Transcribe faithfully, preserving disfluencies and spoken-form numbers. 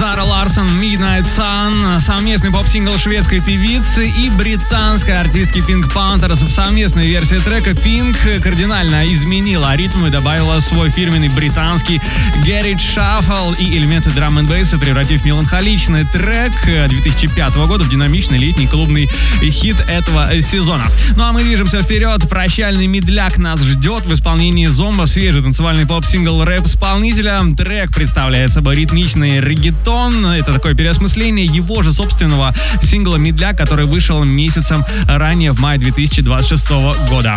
Зара Ларсон, Midnight Sun, совместный поп-сингл шведской певицы и британской артистки Pink Panthers. В совместной версии трека Pink кардинально изменила ритм и добавила свой фирменный британский Garage Shuffle и элементы драм-н-бейса, превратив меланхоличный трек две тысячи пятого года в динамичный летний клубный хит этого сезона. Ну а мы движемся вперед. Прощальный медляк нас ждет в исполнении Зомба, свежий танцевальный поп-сингл рэп-исполнителя. Трек представляет собой ритмичный реггетон. Это такое переосмысление его же собственного сингла «Медляк», который вышел месяцем ранее, в мае две тысячи двадцать шестого года.